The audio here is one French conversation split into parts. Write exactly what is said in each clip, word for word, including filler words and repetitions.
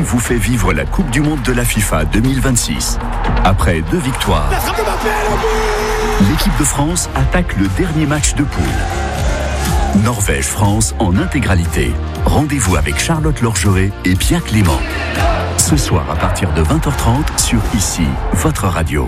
vous fait vivre la Coupe du Monde de la FIFA deux mille vingt-six. Après deux victoires, l'équipe de France attaque le dernier match de poule. Norvège-France en intégralité. Rendez-vous avec Charlotte Lorgeret et Pierre Clément. Ce soir à partir de vingt heures trente sur Ici, votre radio.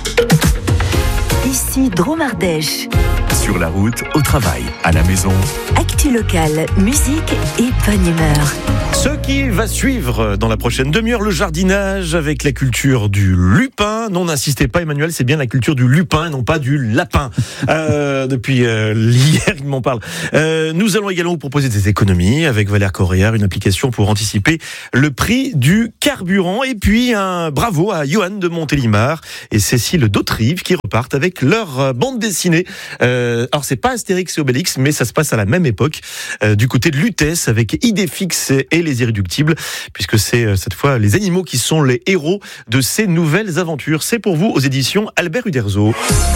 Ici, Drôme-Ardèche. Sur la route, au travail, à la maison. Actu locale, musique et bonne humeur. Ce qui va suivre dans la prochaine demi-heure, le jardinage avec la culture du lupin. Non, n'insistez pas Emmanuel, c'est bien la culture du lupin, non pas du lapin. Euh, depuis euh, hier, il m'en parle. Euh, nous allons également vous proposer des économies avec Valère Correa, une application pour anticiper le prix du carburant. Et puis un bravo à Johan de Montélimar et Cécile d'Autrive qui repartent avec leur bande dessinée. Euh, alors c'est pas Astérix et Obélix, mais ça se passe à la même époque, euh, du côté de Lutèce avec Idéfix et les Irréductibles, puisque c'est euh, cette fois les animaux qui sont les héros de ces nouvelles aventures. C'est pour vous aux éditions Albert Uderzo.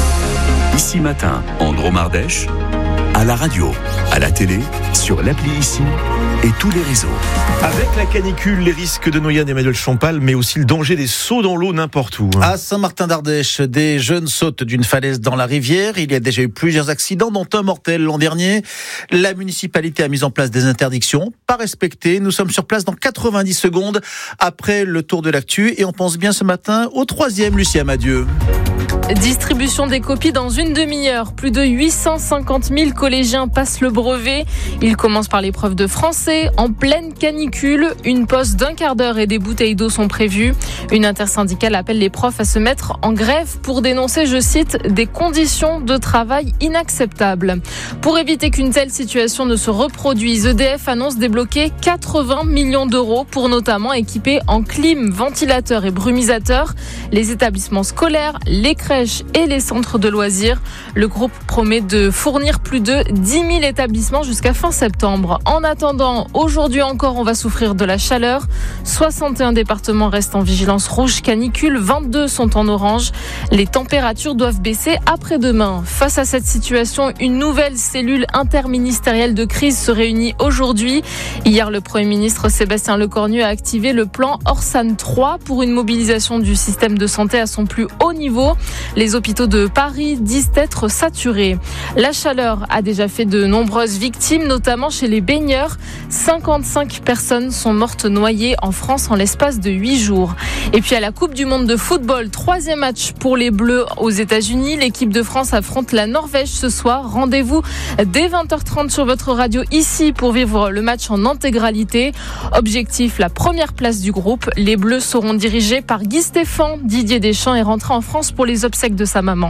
Ici matin, en Drôme-Ardèche, à la radio, à la télé, sur l'appli Ici et tous les réseaux. Avec la canicule, les risques de noyade Emmanuel Champal, mais aussi le danger des sauts dans l'eau n'importe où. À Saint-Martin-d'Ardèche, des jeunes sautent d'une falaise dans la rivière. Il y a déjà eu plusieurs accidents, dont un mortel l'an dernier. La municipalité a mis en place des interdictions, pas respectées. Nous sommes sur place dans quatre-vingt-dix secondes après le tour de l'actu et on pense bien ce matin au troisième, Lucie Amadieu. Distribution des copies dans une demi-heure. Plus de huit cent cinquante mille collégiens passent le brevet. Ils commencent par l'épreuve de français en pleine canicule. Une pause d'un quart d'heure et des bouteilles d'eau sont prévues. Une intersyndicale appelle les profs à se mettre en grève pour dénoncer, je cite, des conditions de travail inacceptables. Pour éviter qu'une telle situation ne se reproduise, E D F annonce débloquer quatre-vingts millions d'euros pour notamment équiper en clim, ventilateur et brumisateur les établissements scolaires, les crèches et les centres de loisirs. Le groupe promet de fournir plus de dix mille établissements jusqu'à fin septembre. En attendant, aujourd'hui encore, on va souffrir de la chaleur. soixante et un départements restent en vigilance rouge canicule, vingt-deux sont en orange. Les températures doivent baisser après-demain. Face à cette situation, une nouvelle cellule interministérielle de crise se réunit aujourd'hui. Hier, le Premier ministre Sébastien Lecornu a activé le plan Orsan trois pour une mobilisation du système de santé à son plus haut niveau. Les hôpitaux de Paris disent être saturés. La chaleur a déjà fait de nombreuses victimes, notamment chez les baigneurs. cinquante-cinq personnes sont mortes noyées en France en l'espace de huit jours. Et puis à la Coupe du Monde de football, troisième match pour les Bleus aux États-Unis. L'équipe de France affronte la Norvège ce soir. Rendez-vous dès vingt heures trente sur votre radio Ici pour vivre le match en intégralité. Objectif, la première place du groupe. Les Bleus seront dirigés par Guy Stéphane. Didier Deschamps est rentré en France pour les obsèques de sa maman.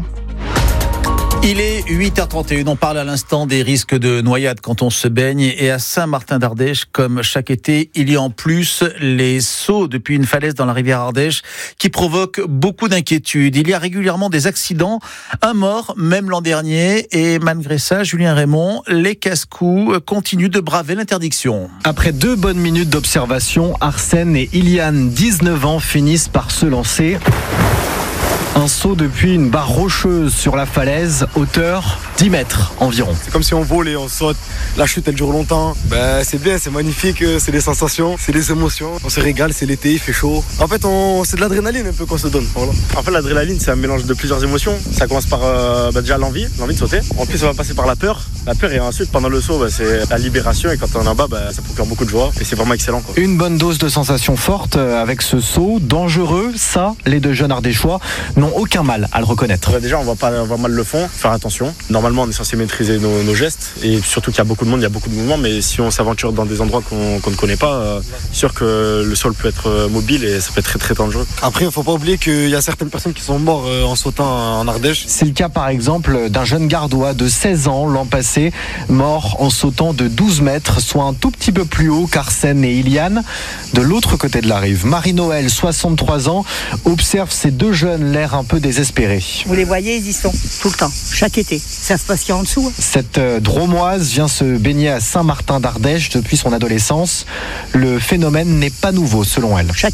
Il est huit heures trente et un, on parle à l'instant des risques de noyade quand on se baigne et à Saint-Martin-d'Ardèche, comme chaque été, il y a en plus les sauts depuis une falaise dans la rivière Ardèche qui provoquent beaucoup d'inquiétudes. Il y a régulièrement des accidents, un mort même l'an dernier et malgré ça, Julien Raymond, les casse-coups continuent de braver l'interdiction. Après deux bonnes minutes d'observation, Arsène et Iliane, dix-neuf ans, finissent par se lancer. Un saut depuis une barre rocheuse sur la falaise, hauteur dix mètres environ. C'est comme si on volait, on saute, la chute elle dure longtemps. Ben, c'est bien, c'est magnifique, c'est des sensations, c'est des émotions. On se régale, c'est l'été, il fait chaud. En fait, on... c'est de l'adrénaline un peu qu'on se donne. Voilà. En fait, l'adrénaline, c'est un mélange de plusieurs émotions. Ça commence par euh, bah, déjà l'envie, l'envie de sauter. En plus, ça va passer par la peur. La peur et ensuite, pendant le saut, bah, c'est la libération. Et quand on est en bas, bah, ça procure beaucoup de joie. Et c'est vraiment excellent, quoi. Une bonne dose de sensations fortes avec ce saut, dangereux. Ça, les deux jeunes ardéchois n'ont aucun mal à le reconnaître. Bah, déjà, on va pas avoir mal le fond, faire attention. Normalement, on est censé maîtriser nos, nos gestes. Et surtout qu'il y a beaucoup de monde, il y a beaucoup de mouvements. Mais si on s'aventure dans des endroits qu'on, qu'on ne connaît pas, euh, c'est sûr que le sol peut être mobile et ça peut être très très dangereux. Après, il ne faut pas oublier qu'il y a certaines personnes qui sont mortes en sautant en Ardèche. C'est le cas par exemple d'un jeune gardois de seize ans l'an passé, mort en sautant de douze mètres, soit un tout petit peu plus haut qu'Arsène et Iliane, de l'autre côté de la rive. Marie-Noël, soixante-trois ans, observe ces deux jeunes l'air un peu désespérés. Vous les voyez, ils y sont tout le temps, chaque été. Ça se passe qu'il y a en dessous. Cette euh, Dromoise vient se baigner à Saint-Martin-d'Ardèche depuis son adolescence. Le phénomène n'est pas nouveau selon elle. Chaque